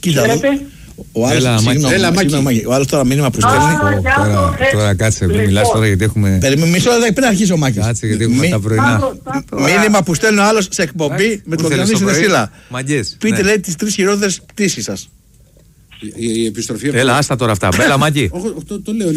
Κοίτα, ο άλλος τώρα μήνυμα που στέλνει. Τώρα κάτσε, μιλάς τώρα γιατί έχουμε. Περιμένουμε μισό λεπτό πριν αρχίσει ο Μάκης. Κάτσε γιατί έχουμε τα πρωινά. Μήνυμα που στέλνει ο άλλος σε εκπομπή με τον Διονύση Δεσίλα. Πείτε, λέει, τις 3 χειρότερες πτήσεις σας. Η επιστροφή. Έλα, άστα τώρα αυτά. Μπέλα, Μάκη. Το λέω.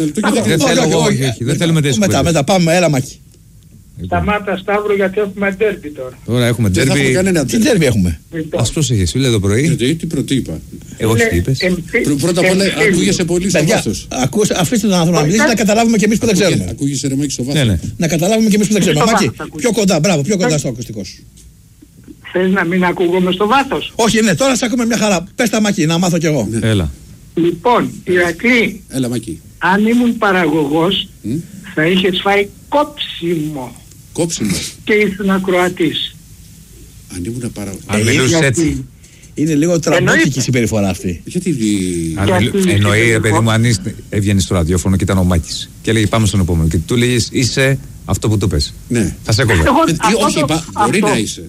Δεν θέλουμε τέτοιο. Μετά πάμε, έλα, Μάκη. Σταμάτα, Σταύρο, γιατί έχουμε ντέρμπι τώρα. Τώρα έχουμε ντέρμπι. Τι ντέρμπι έχουμε? Ας πρόσεχες, φίλε, το πρωί. Τι πρώτη είπα. Εγώ τι είπες. Πρώτα απ' όλα ακούγεσαι πολύ στο βάθος. Αφήστε τον άνθρωπο να μιλήσει, να καταλάβουμε κι εμείς που δεν ξέρουμε. Ακούγεσαι ρε Μάκη στο βάθος. Να καταλάβουμε κι εμείς που δεν ξέρουμε. Μάκη, πιο κοντά, μπράβο, πιο κοντά στο ακουστικό σου. Θες να μην ακούγομαι στο βάθος? Όχι, ναι, τώρα σε ακούμε μια χαρά. Πες τα, Μάκη, να μάθω κι εγώ. Έλα. Λοιπόν, Ηρακλή, Έλα, Μάκη. αν ήμουν παραγωγός, θα είχες φάει κόψιμο. Κόψιμο. Και ήσουν ακροατής. Αν ήμουν παραγωγός. Αν μιλούσες έτσι. Είναι λίγο τραμπούκικη η συμπεριφορά αυτή. Γιατί. Εννοεί, ρε παιδί μου, αν έβγαινε στο ραδιόφωνο και ήταν ο Μάκης και έλεγε πάμε στον επόμενο και του λέγεις είσαι αυτό που του πες. Ναι. Θα σε κόβε. Όχι, μπορεί να είσαι.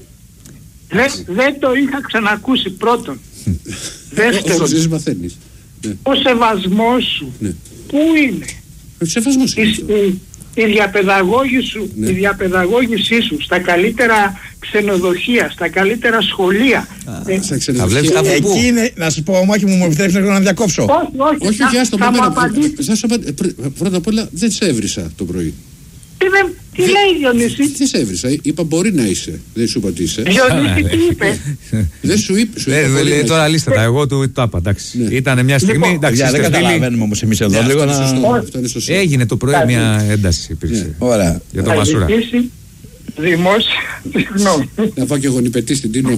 Δεν το είχα ξανακούσει πρώτον. Δεύτερον, Όσο μαθαίνεις. ο σεβασμός σου πού είναι? Ο σεβασμός είναι. Η διαπαιδαγώγησή σου στα καλύτερα ξενοδοχεία, στα καλύτερα σχολεία. Θα βλέπεις κάπου πού. Εκεί είναι, να σου πω, Μάκη μου επιτρέψεις να διακόψω. Όχι, άστο με μένα. Πρώτα απ' όλα δεν σε έβρισα το πρωί. Τι λέει Διονύση? Τι σε έβρισα, είπα μπορεί να είσαι. Δεν σου είπα τι είσαι. Διονύση τι είπε? Δεν σου είπε. Τώρα λύστε τα, εγώ του το είπα, εντάξει. Ήτανε μια στιγμή, εντάξει. Δεν καταλαβαίνουμε όμως εμείς εδώ λίγο να... Έγινε το πρωί μια ένταση υπήρξε. Ωραία. Για το Μασούρα. Δημόσια, συγγνώμη. Να πάω και εγώ νηπετή στην Τίνο.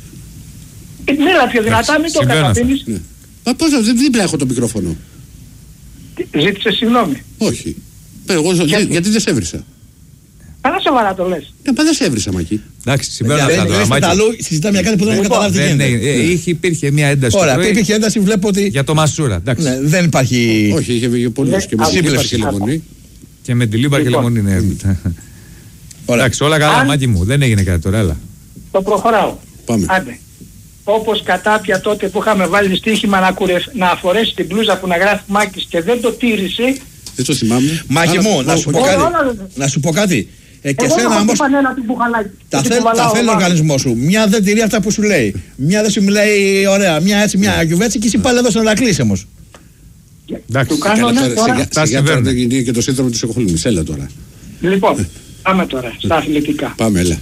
Μίλα πιο δυνατά, μην το καταπίνεις. Πώς δεν δίπλα έχω το μικρόφωνο. Ζήτησε συγγνώμη. Όχι. Εγώ γιατί δεν σε έβρισα. Πάρα σοβαρά το λες. Δεν σε έβρισα, Μάκη. Εντάξει, συμβαίνουν αυτά τώρα, Μάκη. Συζητάμε για κάτι που δεν έχουμε καταλάβει. Υπήρχε μια ένταση. Ωραία, υπήρχε ένταση, βλέπω ότι... Για το Μασούρα, εντάξει. Δεν υπάρχει... Όχι, είχε βγει πολλούς και με την Λίμπαρ και Λεμονή. Και με την Λίμπαρ και Λεμονή, ναι. Εντάξει, όλα καλά, Μάκη μου, δεν έγινε κάτι τώρα, έλα. Το προχωράω. Πάμε. Άντε. Όπως κατάπια τότε που είχαμε βάλει στοίχημα να φορέσει την μπλούζα που να γράφει Μάκης και δεν το τήρησε. Δεν το θυμάμαι. Μάκη μου, να σου πω κάτι. Και σένα όμως τα θέλει ο οργανισμός σου. Μια δεν τηρεί αυτά που σου λέει. Μια δεν σου μιλάει ωραία. Μια έτσι, μια αγιουβέτσι και εσύ πάλι εδώ να κλείσει όμως. Εντάξει, σιγά τώρα δεν γίνει και το σύνδρομο της εκχολήμης. Έλα τώρα. Λοιπόν, πάμε τώρα στα αθλητικά. Πάμε, έλα.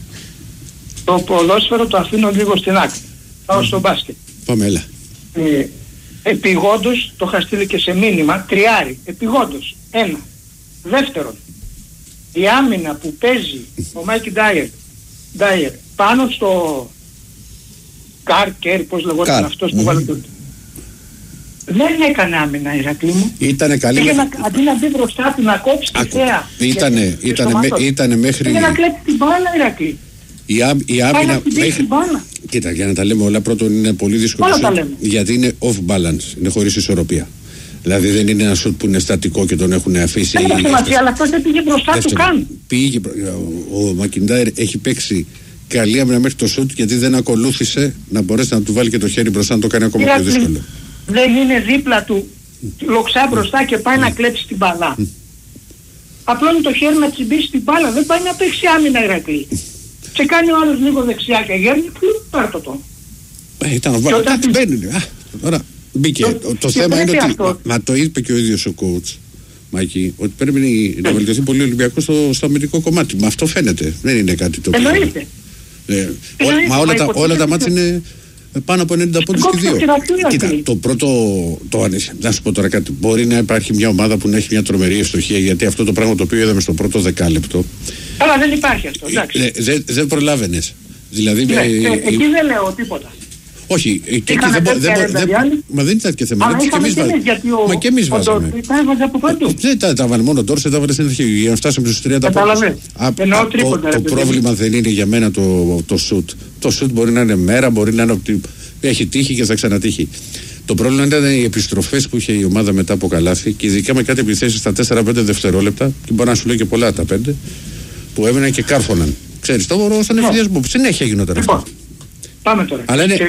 Το ποδόσφαιρο το αφήνω λίγο στην άκρη. Πάω στο μπάσκετ. Πάμε, έλα. Επιγόντως, το είχα στείλει και σε μήνυμα, τριάρι. Επιγόντως. Ένα. Δεύτερον, η άμυνα που παίζει ο Μάικι Ντάιερ πάνω στο Κέρ, πώς λεγόταν αυτός που βάλε το... Δεν έκανε άμυνα, Ηρακλή μου. Ήτανε καλή. Αντί να μπει μπροστά του να κόψει τη θέα. Ήτανε μέχρι... Πήγε να κλέψει την μπάλα, Ηρακλή. Η άμυνα μέχρι... Κοίτα, για να τα λέμε όλα, πρώτον είναι πολύ δύσκολο γιατί είναι off balance, είναι χωρίς ισορροπία. Δηλαδή δεν είναι ένα σουτ που είναι στατικό και τον έχουν αφήσει. Δεν έχει σημασία, αλλά αυτός δεν πήγε μπροστά του καν. Ο Μακιντάιρ έχει παίξει καλή άμυνα μέχρι το σουτ γιατί δεν ακολούθησε να μπορέσει να του βάλει και το χέρι μπροστά να το κάνει ακόμα πιο δύσκολο. Δεν είναι δίπλα του, λοξά μπροστά και πάει να κλέψει την μπάλα. Απλώνει το χέρι να τσιμπήσει την μπάλα, δεν πάει να παίξει άμυνα, Ηρακλή. Και κάνει ο άλλος λίγο δεξιά και γέρνει, πάρ' το. Ήταν ο Βάλος, κάτι μπαίνει. Τώρα μπήκε. Το θέμα είναι ότι, μα το είπε και ο ίδιος ο coach, Μάκη, ότι πρέπει να βελτιωθεί πολύ ο Ολυμπιακός στο αμυντικό κομμάτι. Μα αυτό φαίνεται, δεν είναι κάτι το οποίο... Εννοείται. Μα όλα τα μάτια είναι πάνω από 90 πόντους και δύο. Κοίτα, το πρώτο, να σου πω τώρα κάτι, μπορεί να υπάρχει μια ομάδα που να έχει μια τρομερή ευστοχία, γιατί αυτό το πράγμα το οποίο είδαμε στο πρώτο δεκάλεπτο. Αλλά δεν υπάρχει αυτό, εντάξει. Δεν προλάβαινες. Δηλαδή, εκεί δεν λέω τίποτα. Όχι, εκεί μα δεν ήταν και θέμα. Μα και εμείς βάζαμε. Δεν τα βάλε μόνο τώρα, τα βάλε στην αρχή. Για να φτάσουμε στους 30 πόντους. Το πρόβλημα δεν είναι για μένα το σουτ. Το σουτ μπορεί να είναι μέρα, μπορεί να είναι ότι έχει τύχει και θα ξανατύχει. Το πρόβλημα ήταν οι επιστροφές που είχε η ομάδα μετά από καλάθι και ειδικά με κάτι επιθέσεις στα 4-5 δευτερόλεπτα, και μπορεί να σου λέει και πολλά τα 5, που έμεναν και κάρφωναν. Ξέρεις, στον εφηδιασμό που συνέχεια γινόταν αυτό. Πάμε τώρα. Αλλά είναι